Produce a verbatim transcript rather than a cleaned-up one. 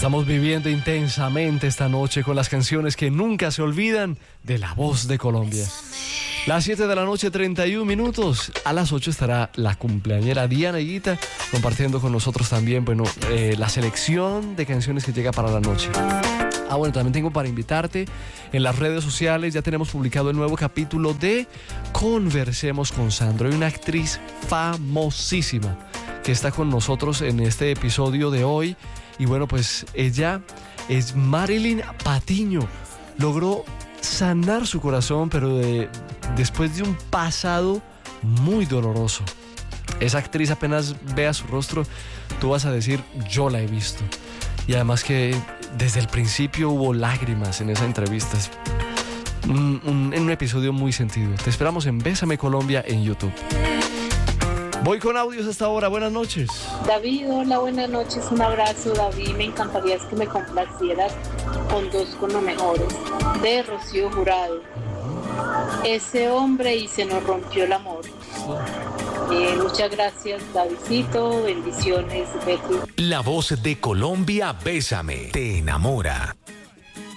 Estamos viviendo intensamente esta noche con las canciones que nunca se olvidan de La Voz de Colombia. Las siete de la noche, treinta y un minutos. A las ocho estará la cumpleañera Diana Higuita compartiendo con nosotros también, bueno, eh, la selección de canciones que llega para la noche. Ah, bueno, también tengo para invitarte en las redes sociales. Ya tenemos publicado el nuevo capítulo de Conversemos con Sandro. Hay una actriz famosísima que está con nosotros en este episodio de hoy. Y bueno, pues ella es Marilyn Patiño. Logró sanar su corazón, pero de, después de un pasado muy doloroso. Esa actriz, apenas veas su rostro, tú vas a decir, yo la he visto. Y además que desde el principio hubo lágrimas en esa entrevista. Es un, un, en un episodio muy sentido. Te esperamos en Bésame Colombia en YouTube. Voy con audios hasta ahora. Buenas noches. David, hola, buenas noches. Un abrazo, David. Me encantaría que me complacieras con dos con lo mejores. De Rocío Jurado. Ese hombre y se nos rompió el amor. Eh, muchas gracias, Davidcito. Bendiciones, Betty. La Voz de Colombia, Bésame, te enamora.